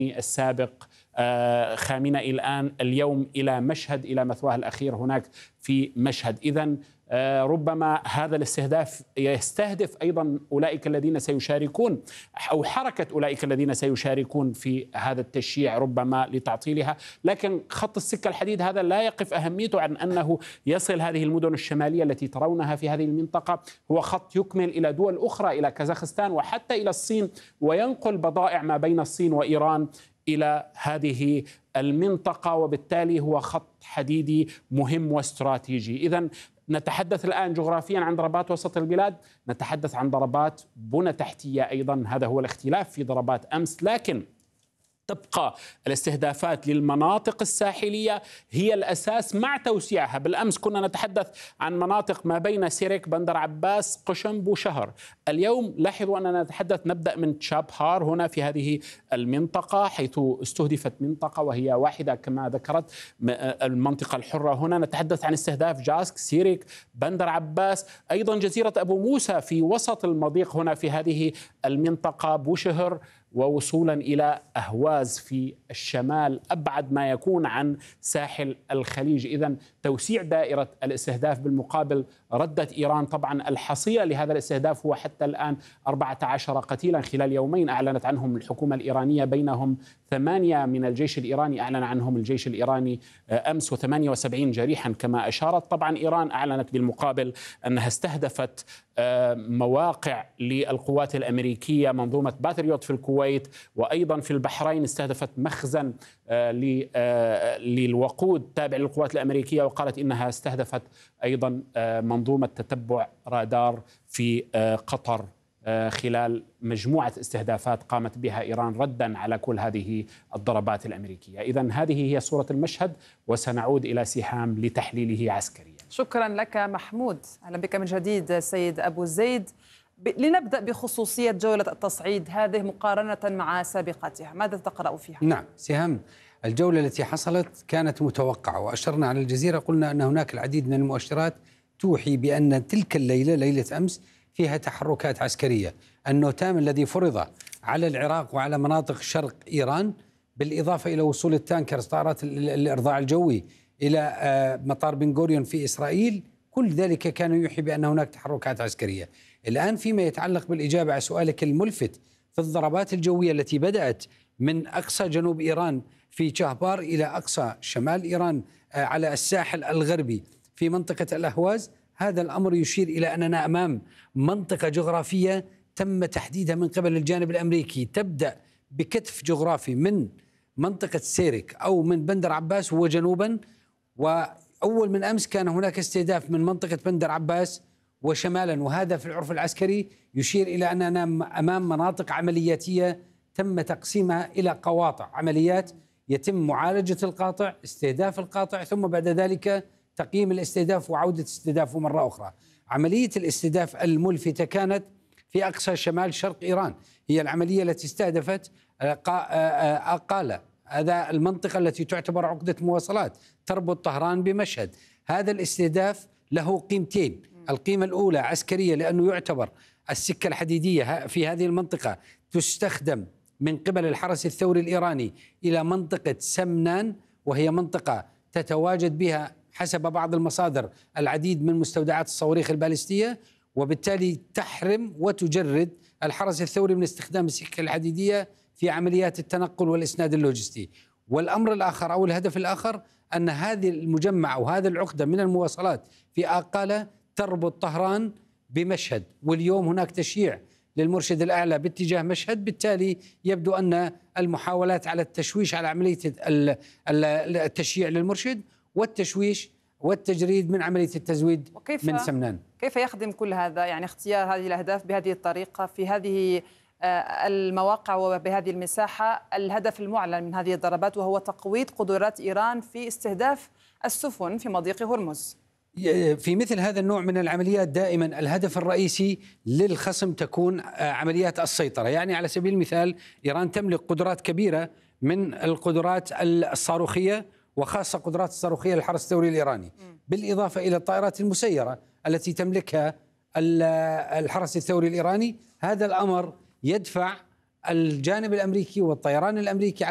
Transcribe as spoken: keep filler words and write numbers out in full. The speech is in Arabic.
السابق خامنئي الآن اليوم إلى مشهد، إلى مثواه الأخير هناك في مشهد. إذن ربما هذا الاستهداف يستهدف أيضا أولئك الذين سيشاركون أو حركة أولئك الذين سيشاركون في هذا التشييع ربما لتعطيلها، لكن خط السكة الحديد هذا لا يقف أهميته عن أنه يصل هذه المدن الشمالية التي ترونها في هذه المنطقة، هو خط يكمل إلى دول أخرى، إلى كازاخستان وحتى إلى الصين، وينقل بضائع ما بين الصين وإيران إلى هذه المنطقة، وبالتالي هو خط حديدي مهم واستراتيجي. إذن نتحدث الآن جغرافيا عن ضربات وسط البلاد، نتحدث عن ضربات بنى تحتية أيضا، هذا هو الاختلاف في ضربات أمس، لكن تبقى الاستهدافات للمناطق الساحلية هي الأساس مع توسيعها. بالأمس كنا نتحدث عن مناطق ما بين سيرك، بندر عباس، قشنب وشهر. اليوم لاحظوا أننا نتحدث، نبدأ من تشابهار هنا في هذه المنطقة، حيث استهدفت منطقة وهي واحدة كما ذكرت المنطقة الحرة. هنا نتحدث عن استهداف جاسك، سيرك، بندر عباس، أيضا جزيرة أبو موسى في وسط المضيق هنا في هذه المنطقة، بوشهر، ووصولا إلى أهواز في الشمال أبعد ما يكون عن ساحل الخليج. إذن توسيع دائرة الاستهداف. بالمقابل ردت إيران طبعا الحصيلة لهذا الاستهداف هو حتى الآن أربعة عشر قتيلا خلال يومين أعلنت عنهم الحكومة الإيرانية، بينهم ثمانية من الجيش الإيراني أعلن عنهم الجيش الإيراني أمس، وثمانية وسبعين جريحا كما أشارت. طبعا إيران أعلنت بالمقابل أنها استهدفت مواقع للقوات الأمريكية، منظومة باتريوت في الكويت، وأيضا في البحرين استهدفت مخزن للوقود تابع للقوات الأمريكية، وقالت إنها استهدفت أيضا منظومة تتبع رادار في قطر خلال مجموعة استهدافات قامت بها إيران ردا على كل هذه الضربات الأمريكية. إذن هذه هي صورة المشهد، وسنعود إلى سهام لتحليله عسكريا. شكرا لك محمود، أهلا بك من جديد سيد أبو زيد. لنبدأ بخصوصية جولة التصعيد هذه مقارنة مع سابقتها، ماذا تقرأ فيها؟ نعم سهام، الجولة التي حصلت كانت متوقعة، وأشرنا على الجزيرة قلنا أن هناك العديد من المؤشرات توحي بأن تلك الليلة ليلة أمس فيها تحركات عسكرية. النوتام الذي فرض على العراق وعلى مناطق شرق إيران، بالإضافة إلى وصول التانكرز طائرات الإرضاع الجوي إلى مطار بن غوريون في إسرائيل، كل ذلك كان يوحي بأن هناك تحركات عسكرية. الآن فيما يتعلق بالإجابة على سؤالك الملفت في الضربات الجوية التي بدأت من أقصى جنوب إيران في تشابهار إلى أقصى شمال إيران على الساحل الغربي في منطقة الأهواز، هذا الأمر يشير إلى أننا أمام منطقة جغرافية تم تحديدها من قبل الجانب الأمريكي، تبدأ بكتف جغرافي من منطقة سيرك أو من بندر عباس وجنوبا، وأول من أمس كان هناك استهداف من منطقة بندر عباس وشمالا، وهذا في العرف العسكري يشير إلى أننا أمام مناطق عملياتية تم تقسيمها إلى قواطع، عمليات يتم معالجة القاطع، استهداف القاطع، ثم بعد ذلك تقييم الاستهداف وعودة استهدافه مرة أخرى. عملية الاستهداف الملفتة كانت في أقصى شمال شرق إيران، هي العملية التي استهدفت أقالة، هذا المنطقة التي تعتبر عقدة مواصلات تربط طهران بمشهد. هذا الاستهداف له قيمتين، القيمة الأولى عسكرية لأنه يعتبر السكة الحديدية في هذه المنطقة تستخدم من قبل الحرس الثوري الإيراني إلى منطقة سمنان، وهي منطقة تتواجد بها حسب بعض المصادر العديد من مستودعات الصواريخ البالستية، وبالتالي تحرم وتجرد الحرس الثوري من استخدام السكة الحديدية في عمليات التنقل والإسناد اللوجستي. والأمر الآخر أو الهدف الآخر أن هذه المجمع وهذا العقدة من المواصلات في أقالة تربط طهران بمشهد، واليوم هناك تشييع للمرشد الأعلى باتجاه مشهد، بالتالي يبدو أن المحاولات على التشويش على عملية التشييع للمرشد والتشويش والتجريد من عملية التزويد من سمنان. كيف يخدم كل هذا يعني اختيار هذه الأهداف بهذه الطريقة في هذه المواقع وبهذه المساحة؟ الهدف المعلن من هذه الضربات وهو تقويض قدرات إيران في استهداف السفن في مضيق هرمز. في مثل هذا النوع من العمليات دائما الهدف الرئيسي للخصم تكون عمليات السيطرة. يعني على سبيل المثال إيران تملك قدرات كبيرة من القدرات الصاروخية، وخاصة قدرات الصاروخية للحرس الثوري الإيراني، بالإضافة إلى الطائرات المسيرة التي تملكها الحرس الثوري الإيراني. هذا الأمر يدفع الجانب الأمريكي والطيران الأمريكي